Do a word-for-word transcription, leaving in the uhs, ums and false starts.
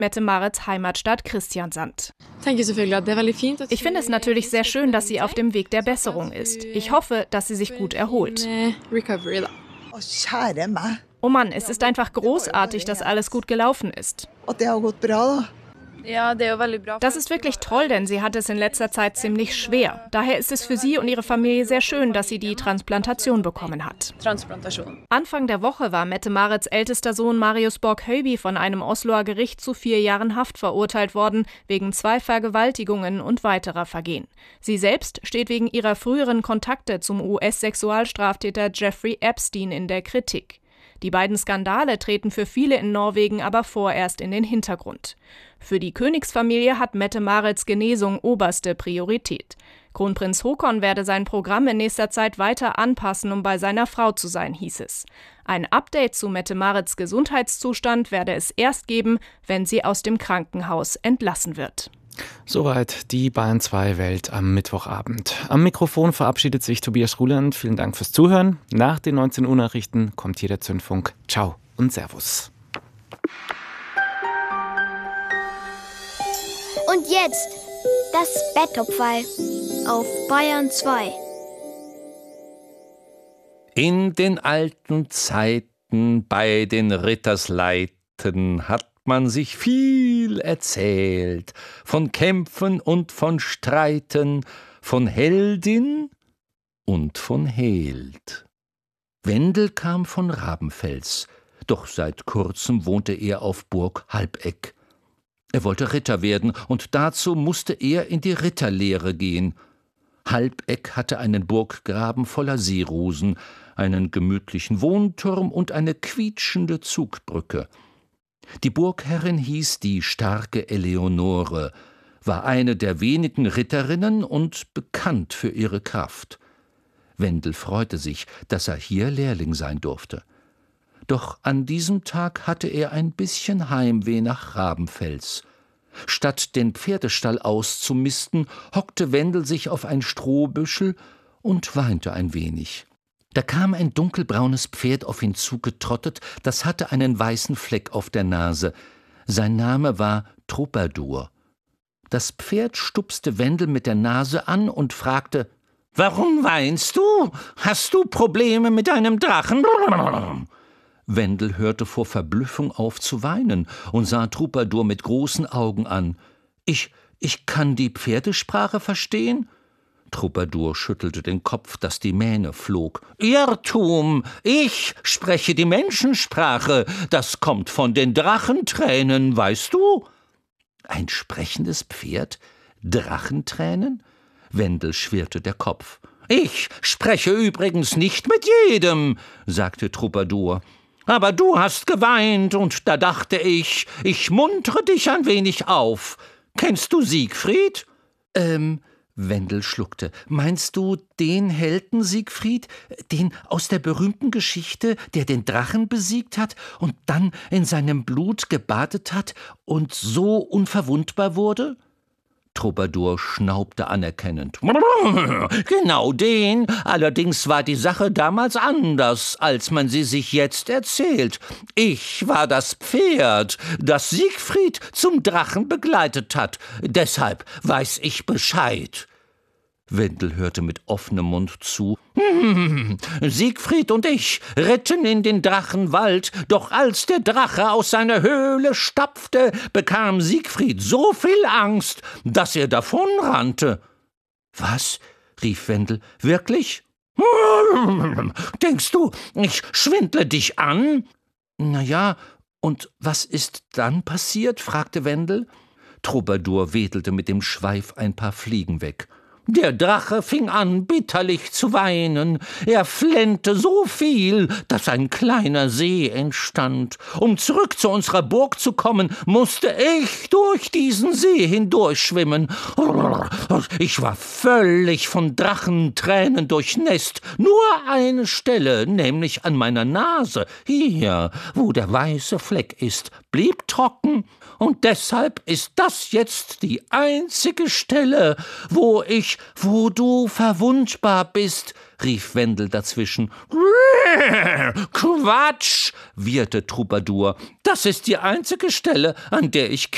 Mette-Marets Heimatstadt Kristiansand. Ich finde es natürlich sehr schön, dass sie auf dem Weg der Besserung ist. Ich hoffe, dass sie sich gut erholt. Oh Mann, es ist einfach großartig, dass alles gut gelaufen ist. Das ist wirklich toll, denn sie hat es in letzter Zeit ziemlich schwer. Daher ist es für sie und ihre Familie sehr schön, dass sie die Transplantation bekommen hat. Anfang der Woche war Mette-Marets ältester Sohn Marius Borg-Høiby von einem Osloer Gericht zu vier Jahren Haft verurteilt worden, wegen zwei Vergewaltigungen und weiterer Vergehen. Sie selbst steht wegen ihrer früheren Kontakte zum U S-Sexualstraftäter Jeffrey Epstein in der Kritik. Die beiden Skandale treten für viele in Norwegen aber vorerst in den Hintergrund. Für die Königsfamilie hat Mette-Marets Genesung oberste Priorität. Kronprinz Haakon werde sein Programm in nächster Zeit weiter anpassen, um bei seiner Frau zu sein, hieß es. Ein Update zu Mette-Marets Gesundheitszustand werde es erst geben, wenn sie aus dem Krankenhaus entlassen wird. Soweit die Bayern zwei Welt am Mittwochabend. Am Mikrofon verabschiedet sich Tobias Ruland. Vielen Dank fürs Zuhören. Nach den neunzehn Uhr Nachrichten kommt hier der Zündfunk. Ciao und Servus. Und jetzt das Betttopfall auf Bayern zwei. In den alten Zeiten bei den Rittersleiten hat man sich viel erzählt, von Kämpfen und von Streiten, von Heldin und von Held. Wendel kam von Rabenfels, doch seit kurzem wohnte er auf Burg Halbeck. Er wollte Ritter werden, und dazu musste er in die Ritterlehre gehen. Halbeck hatte einen Burggraben voller Seerosen, einen gemütlichen Wohnturm und eine quietschende Zugbrücke. Die Burgherrin hieß die starke Eleonore, war eine der wenigen Ritterinnen und bekannt für ihre Kraft. Wendel freute sich, dass er hier Lehrling sein durfte. Doch an diesem Tag hatte er ein bisschen Heimweh nach Rabenfels. Statt den Pferdestall auszumisten, hockte Wendel sich auf ein Strohbüschel und weinte ein wenig. Da kam ein dunkelbraunes Pferd auf ihn zugetrottet, das hatte einen weißen Fleck auf der Nase. Sein Name war Trubador. Das Pferd stupste Wendel mit der Nase an und fragte: »Warum weinst du? Hast du Probleme mit deinem Drachen?« Wendel hörte vor Verblüffung auf zu weinen und sah Trubador mit großen Augen an. »Ich, ich kann die Pferdesprache verstehen?« Trubador schüttelte den Kopf, dass die Mähne flog. »Irrtum! Ich spreche die Menschensprache. Das kommt von den Drachentränen, weißt du?« »Ein sprechendes Pferd? Drachentränen?« Wendel schwirrte der Kopf. »Ich spreche übrigens nicht mit jedem«, sagte Trubador. »Aber du hast geweint, und da dachte ich, ich muntere dich ein wenig auf. Kennst du Siegfried?« »Ähm...« Wendel schluckte. »Meinst du den Helden Siegfried, den aus der berühmten Geschichte, der den Drachen besiegt hat und dann in seinem Blut gebadet hat und so unverwundbar wurde?« Trubador schnaubte anerkennend. »Genau den. Allerdings war die Sache damals anders, als man sie sich jetzt erzählt. Ich war das Pferd, das Siegfried zum Drachen begleitet hat. Deshalb weiß ich Bescheid.« Wendel hörte mit offenem Mund zu. Hm, Siegfried und ich ritten in den Drachenwald, doch als der Drache aus seiner Höhle stapfte, bekam Siegfried so viel Angst, dass er davonrannte. »Was?« rief Wendel. »Wirklich?« »Denkst du, ich schwindle dich an?« »Na ja, und was ist dann passiert?« fragte Wendel. Trubador wedelte mit dem Schweif ein paar Fliegen weg. Der Drache fing an, bitterlich zu weinen. Er flennte so viel, dass ein kleiner See entstand. Um zurück zu unserer Burg zu kommen, musste ich durch diesen See hindurchschwimmen. Ich war völlig von Drachentränen durchnässt. Nur eine Stelle, nämlich an meiner Nase, hier, wo der weiße Fleck ist, blieb trocken. Und deshalb ist das jetzt die einzige Stelle, wo ich, wo du verwundbar bist«, rief Wendel dazwischen. »Quatsch«, wieherte Trubador. »Das ist die einzige Stelle, an der ich